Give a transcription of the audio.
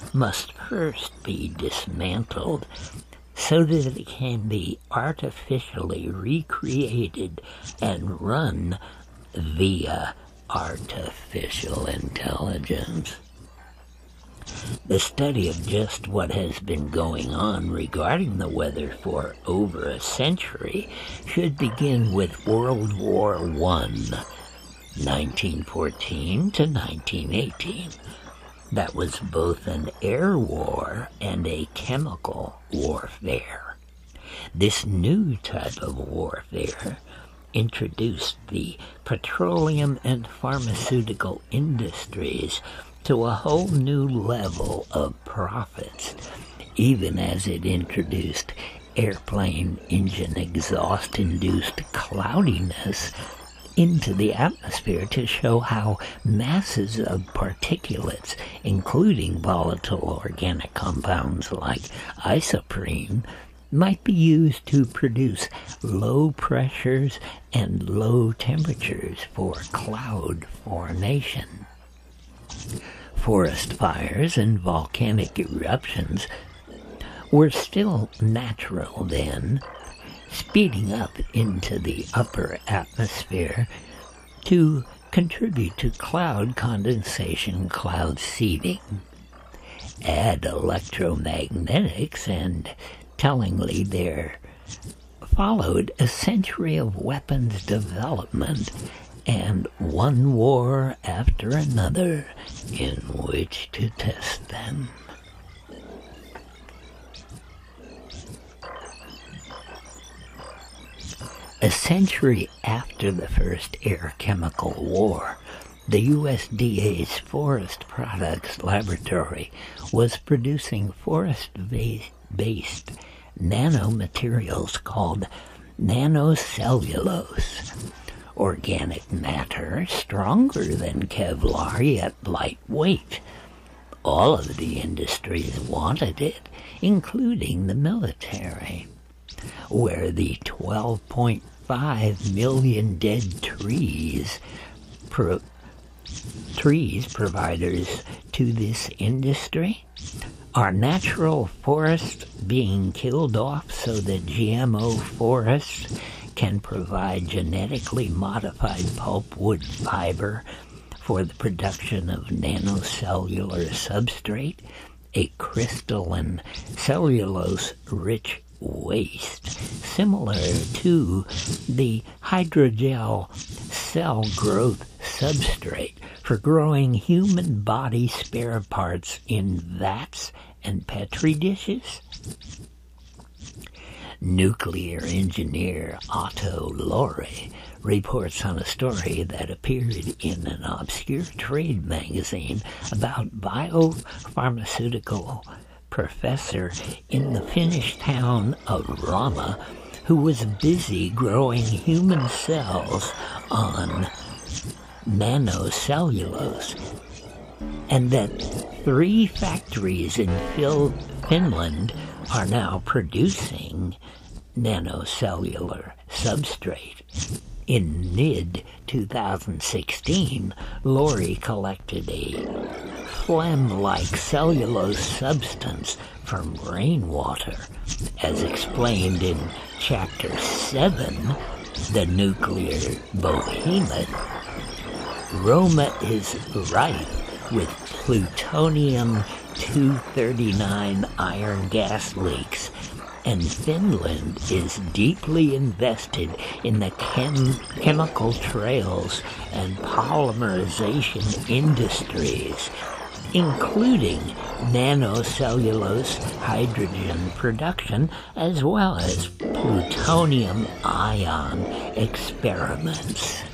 must first be dismantled so that it can be artificially recreated and run via artificial intelligence. The study of just what has been going on regarding the weather for over a century should begin with World War I, 1914 to 1918. That was both an air war and a chemical warfare. This new type of warfare introduced the petroleum and pharmaceutical industries to a whole new level of profits, even as it introduced airplane engine exhaust-induced cloudiness into the atmosphere to show how masses of particulates, including volatile organic compounds like isoprene, might be used to produce low pressures and low temperatures for cloud formation. Forest fires and volcanic eruptions were still natural then, speeding up into the upper atmosphere to contribute to cloud condensation, cloud seeding. Add electromagnetics, and tellingly there followed a century of weapons development and one war after another in which to test them. A century after the first air chemical war, the USDA's Forest Products Laboratory was producing forest-based nanomaterials called nanocellulose, organic matter stronger than Kevlar yet lightweight. All of the industries wanted it, including the military, where the 12.5 million dead trees providers to this industry are natural forests being killed off so that GMO forests can provide genetically modified pulpwood fiber for the production of nanocellular substrate, a crystalline cellulose-rich waste similar to the hydrogel cell growth substrate for growing human body spare parts in vats and petri dishes. Nuclear engineer Otto Lory reports on a story that appeared in an obscure trade magazine about biopharmaceutical professor in the Finnish town of Rama who was busy growing human cells on nanocellulose, and that 3 factories in Finland are now producing nanocellular substrate. In mid-2016, Lory collected a phlegm-like cellulose substance from rainwater, as explained in Chapter 7, The Nuclear Behemoth. Roma is rife with plutonium-239 iron gas leaks, and Finland is deeply invested in the chemical trails and polymerization industries, including nanocellulose hydrogen production as well as plutonium ion experiments.